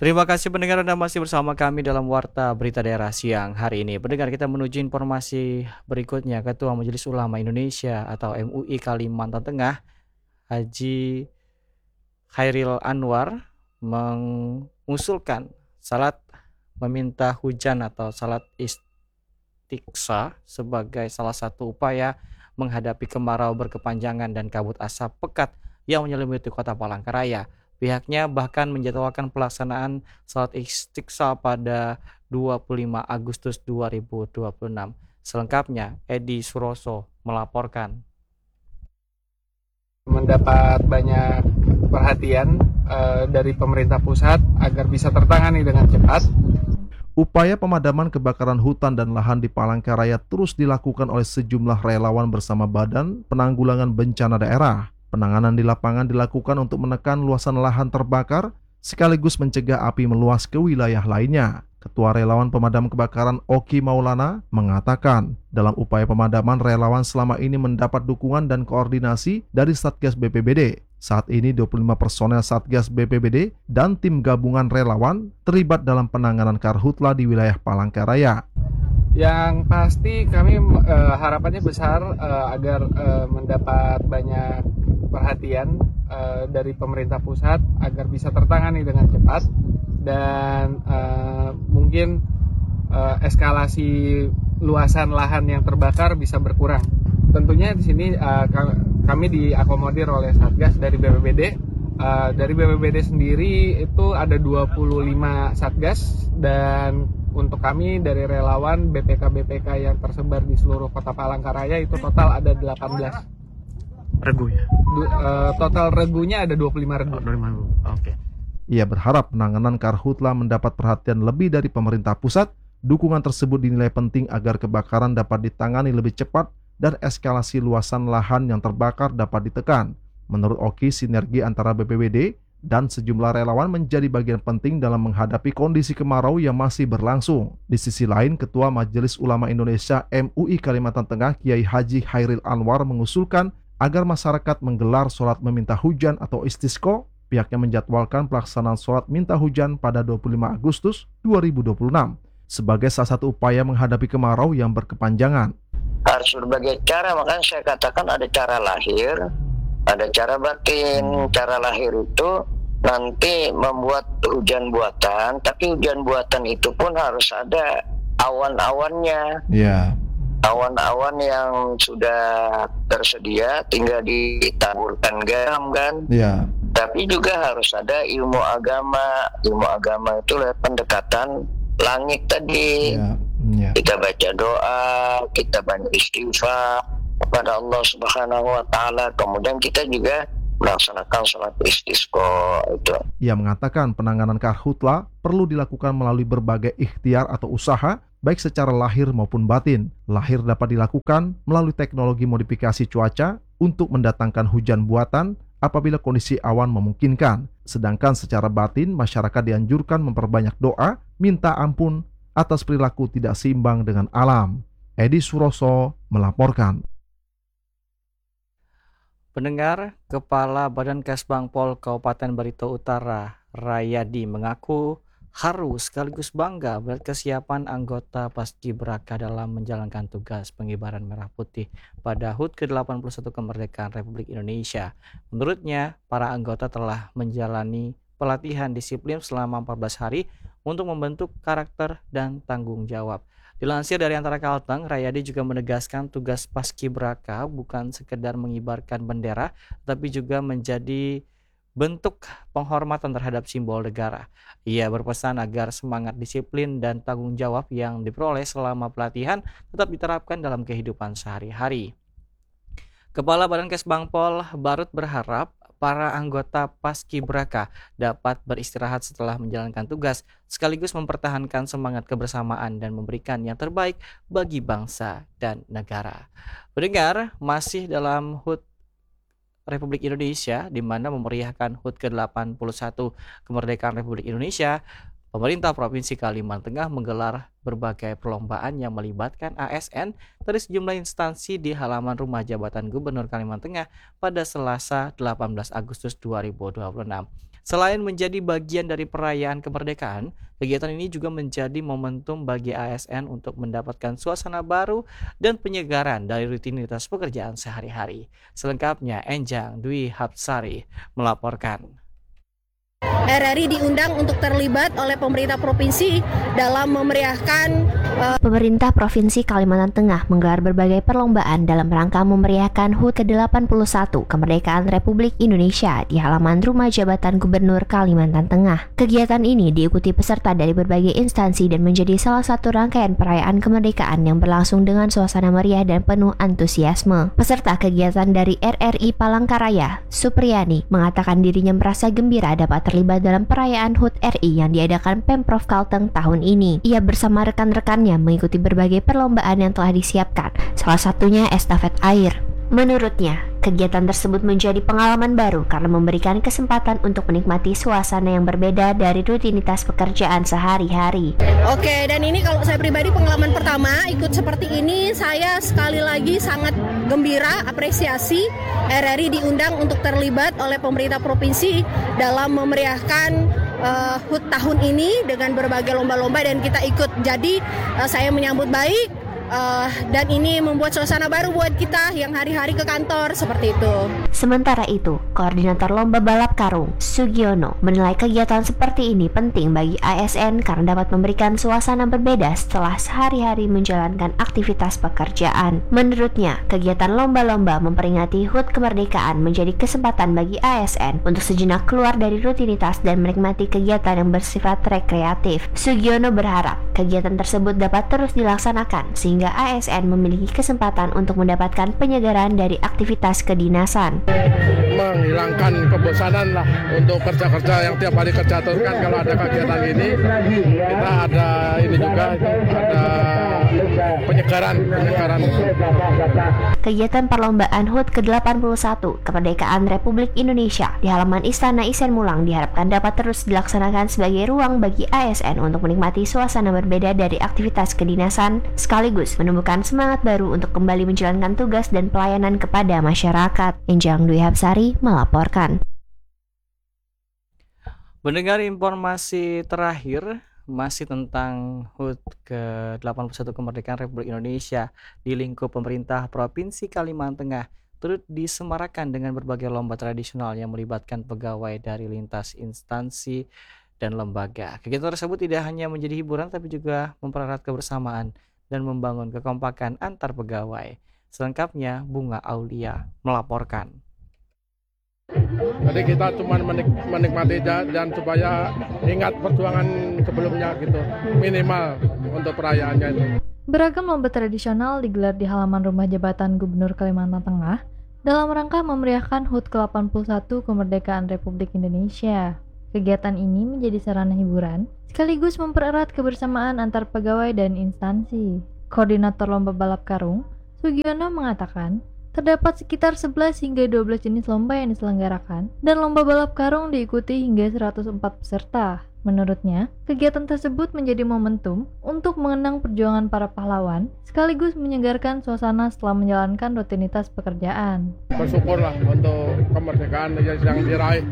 Terima kasih pendengar Anda masih bersama kami dalam Warta Berita Daerah siang hari ini. Pendengar, kita menuju informasi berikutnya. Ketua Majelis Ulama Indonesia atau MUI Kalimantan Tengah, Haji Khairil Anwar, mengusulkan salat meminta hujan atau salat istiqsa sebagai salah satu upaya menghadapi kemarau berkepanjangan dan kabut asap pekat yang menyelimuti kota Palangkaraya. Pihaknya bahkan menjadwalkan pelaksanaan salat istiqsa pada 25 Agustus 2026. Selengkapnya, Edi Suroso melaporkan. Mendapat banyak perhatian dari pemerintah pusat agar bisa tertangani dengan cepat. Upaya pemadaman kebakaran hutan dan lahan di Palangkaraya terus dilakukan oleh sejumlah relawan bersama Badan Penanggulangan Bencana Daerah. Penanganan di lapangan dilakukan untuk menekan luasan lahan terbakar sekaligus mencegah api meluas ke wilayah lainnya. Ketua Relawan Pemadam Kebakaran Oki Maulana mengatakan, dalam upaya pemadaman relawan selama ini mendapat dukungan dan koordinasi dari Satgas BPBD. Saat ini 25 personel Satgas BPBD dan tim gabungan relawan terlibat dalam penanganan karhutla di wilayah Palangkaraya. Yang pasti kami harapannya besar agar mendapat banyak perhatian dari pemerintah pusat agar bisa tertangani dengan cepat dan mungkin eskalasi luasan lahan yang terbakar bisa berkurang. Tentunya di sini kami diakomodir oleh Satgas dari BPBD. Dari BPBD sendiri itu ada 25 Satgas, dan untuk kami dari relawan BPK yang tersebar di seluruh kota Palangkaraya itu total ada 18 regu ya? Total regunya ada 25 regu. 25 regu. Oke. Ia berharap penanganan karhutla mendapat perhatian lebih dari pemerintah pusat. Dukungan tersebut dinilai penting agar kebakaran dapat ditangani lebih cepat dan eskalasi luasan lahan yang terbakar dapat ditekan. Menurut Oki, sinergi antara BPBD dan sejumlah relawan menjadi bagian penting dalam menghadapi kondisi kemarau yang masih berlangsung. Di sisi lain, Ketua Majelis Ulama Indonesia MUI Kalimantan Tengah Kiai Haji Khairil Anwar mengusulkan agar masyarakat menggelar sholat meminta hujan atau istisqa. Pihaknya menjadwalkan pelaksanaan sholat minta hujan pada 25 Agustus 2026 sebagai salah satu upaya menghadapi kemarau yang berkepanjangan. Harus berbagai cara, makanya saya katakan ada cara lahir, ada cara batin. Cara lahir itu nanti membuat hujan buatan, tapi hujan buatan itu pun harus ada awan-awannya. Ya. Awan-awan yang sudah tersedia tinggal ditaburkan garam kan. Ya. Tapi juga harus ada ilmu agama. Ilmu agama itu lewat pendekatan langit tadi. Ya. Kita baca doa, kita banyak istighfar kepada Allah Subhanahu wa taala. Kemudian kita juga melaksanakan sholat istisqa itu. Ia mengatakan penanganan karhutla perlu dilakukan melalui berbagai ikhtiar atau usaha, baik secara lahir maupun batin. Lahir dapat dilakukan melalui teknologi modifikasi cuaca untuk mendatangkan hujan buatan apabila kondisi awan memungkinkan. Sedangkan secara batin, masyarakat dianjurkan memperbanyak doa, minta ampun atas perilaku tidak seimbang dengan alam. Edi Suroso melaporkan. Pendengar, Kepala Badan Kesbangpol Kabupaten Barito Utara, Rayadi, mengaku haru sekaligus bangga melihat kesiapan anggota Paskibraka dalam menjalankan tugas pengibaran merah putih pada HUT ke-81 kemerdekaan Republik Indonesia. Menurutnya, para anggota telah menjalani pelatihan disiplin selama 14 hari untuk membentuk karakter dan tanggung jawab. Dilansir dari Antara Kalteng, Rayadi juga menegaskan tugas Paskibraka bukan sekedar mengibarkan bendera, tapi juga menjadi bentuk penghormatan terhadap simbol negara. Ia berpesan agar semangat disiplin dan tanggung jawab yang diperoleh selama pelatihan tetap diterapkan dalam kehidupan sehari-hari. Kepala Badan Kesbangpol Barut berharap para anggota Paskibraka dapat beristirahat setelah menjalankan tugas, sekaligus mempertahankan semangat kebersamaan dan memberikan yang terbaik bagi bangsa dan negara. Pendengar, masih dalam HUT Republik Indonesia, di mana memeriahkan HUT ke-81 kemerdekaan Republik Indonesia, pemerintah Provinsi Kalimantan Tengah menggelar berbagai perlombaan yang melibatkan ASN dari sejumlah instansi di halaman rumah jabatan Gubernur Kalimantan Tengah pada Selasa 18 Agustus 2026. Selain menjadi bagian dari perayaan kemerdekaan, kegiatan ini juga menjadi momentum bagi ASN untuk mendapatkan suasana baru dan penyegaran dari rutinitas pekerjaan sehari-hari. Selengkapnya, Enjang Dwi Hapsari melaporkan. RRI diundang untuk terlibat oleh pemerintah provinsi dalam memeriahkan Pemerintah Provinsi Kalimantan Tengah menggelar berbagai perlombaan dalam rangka memeriahkan HUT ke-81 Kemerdekaan Republik Indonesia di halaman Rumah Jabatan Gubernur Kalimantan Tengah. Kegiatan ini diikuti peserta dari berbagai instansi dan menjadi salah satu rangkaian perayaan kemerdekaan yang berlangsung dengan suasana meriah dan penuh antusiasme. Peserta kegiatan dari RRI Palangkaraya, Supriyani, mengatakan dirinya merasa gembira dapat terlibat dalam perayaan HUT RI yang diadakan Pemprov Kalteng tahun ini. Ia bersama rekan-rekannya mengikuti berbagai perlombaan yang telah disiapkan, salah satunya estafet air. Menurutnya, kegiatan tersebut menjadi pengalaman baru karena memberikan kesempatan untuk menikmati suasana yang berbeda dari rutinitas pekerjaan sehari-hari. Oke, dan ini kalau saya pribadi pengalaman pertama ikut seperti ini, saya sekali lagi sangat gembira, apresiasi RRI diundang untuk terlibat oleh pemerintah provinsi dalam memeriahkan HUT tahun ini dengan berbagai lomba-lomba dan kita ikut. Jadi saya menyambut baik. Dan ini membuat suasana baru buat kita yang hari-hari ke kantor seperti itu. Sementara itu, Koordinator Lomba Balap Karung, Sugiono, menilai kegiatan seperti ini penting bagi ASN karena dapat memberikan suasana berbeda setelah sehari-hari menjalankan aktivitas pekerjaan. Menurutnya, kegiatan lomba-lomba memperingati HUT kemerdekaan menjadi kesempatan bagi ASN untuk sejenak keluar dari rutinitas dan menikmati kegiatan yang bersifat rekreatif. Sugiono berharap kegiatan tersebut dapat terus dilaksanakan sehingga ASN memiliki kesempatan untuk mendapatkan penyegaran dari aktivitas kedinasan. Menghilangkan kebosanan lah untuk kerja-kerja yang tiap hari kerja terus kan. Kalau ada kegiatan ini kita ada ini juga ada penyegaran. Kegiatan perlombaan HUT ke-81 Kemerdekaan Republik Indonesia di halaman Istana Isen Mulang diharapkan dapat terus dilaksanakan sebagai ruang bagi ASN untuk menikmati suasana berbeda dari aktivitas kedinasan sekaligus menumbuhkan semangat baru untuk kembali menjalankan tugas dan pelayanan kepada masyarakat. Enjang Dwi Hapsari melaporkan. Mendengar informasi terakhir masih tentang HUT ke-81 Kemerdekaan Republik Indonesia di lingkup pemerintah Provinsi Kalimantan Tengah turut disemarakan dengan berbagai lomba tradisional yang melibatkan pegawai dari lintas instansi dan lembaga. Kegiatan tersebut tidak hanya menjadi hiburan tapi juga mempererat kebersamaan dan membangun kekompakan antar pegawai. Selengkapnya, Bunga Aulia melaporkan. Jadi kita cuma menikmati dan supaya ingat perjuangan sebelumnya gitu, minimal untuk perayaannya itu. Beragam lomba tradisional digelar di halaman Rumah Jabatan Gubernur Kalimantan Tengah dalam rangka memeriahkan HUT ke-81 Kemerdekaan Republik Indonesia. Kegiatan ini menjadi sarana hiburan sekaligus mempererat kebersamaan antar pegawai dan instansi. Koordinator Lomba Balap Karung, Sugiono mengatakan, terdapat sekitar 11 hingga 12 jenis lomba yang diselenggarakan dan lomba balap karung diikuti hingga 104 peserta. Menurutnya, kegiatan tersebut menjadi momentum untuk mengenang perjuangan para pahlawan sekaligus menyegarkan suasana setelah menjalankan rutinitas pekerjaan. Bersyukurlah untuk kemerdekaan yang diraih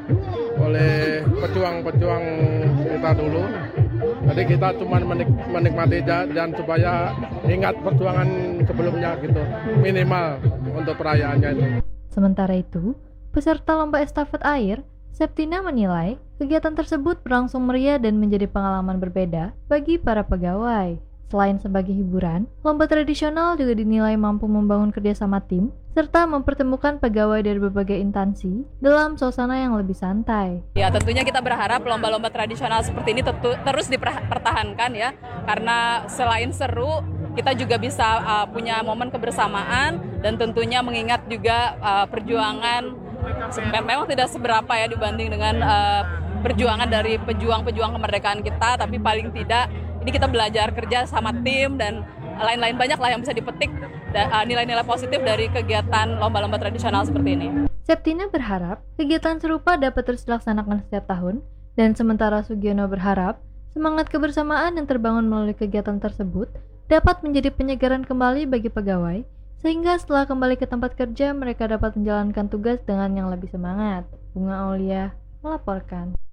oleh pejuang-pejuang kita dulu. Jadi kita cuma menikmati dan supaya ingat perjuangan sebelumnya gitu, minimal untuk perayaannya itu. Sementara itu, peserta lomba estafet air, Septina menilai kegiatan tersebut berlangsung meriah dan menjadi pengalaman berbeda bagi para pegawai. Selain sebagai hiburan, lomba tradisional juga dinilai mampu membangun kerjasama tim serta mempertemukan pegawai dari berbagai instansi dalam suasana yang lebih santai. Ya, tentunya kita berharap lomba-lomba tradisional seperti ini terus dipertahankan ya, karena selain seru, kita juga bisa punya momen kebersamaan dan tentunya mengingat juga perjuangan memang tidak seberapa ya dibanding dengan perjuangan dari pejuang-pejuang kemerdekaan kita, tapi paling tidak ini kita belajar kerja sama tim dan lain-lain banyak lah yang bisa dipetik nilai-nilai positif dari kegiatan lomba-lomba tradisional seperti ini. Septina berharap kegiatan serupa dapat terus dilaksanakan setiap tahun dan sementara Sugiono berharap semangat kebersamaan yang terbangun melalui kegiatan tersebut dapat menjadi penyegaran kembali bagi pegawai sehingga setelah kembali ke tempat kerja mereka dapat menjalankan tugas dengan yang lebih semangat. Bunga Aulia melaporkan.